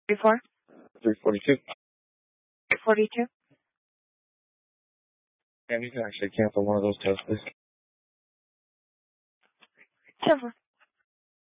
34? 342. 42? And you can actually cancel one of those tests, please. 10-4.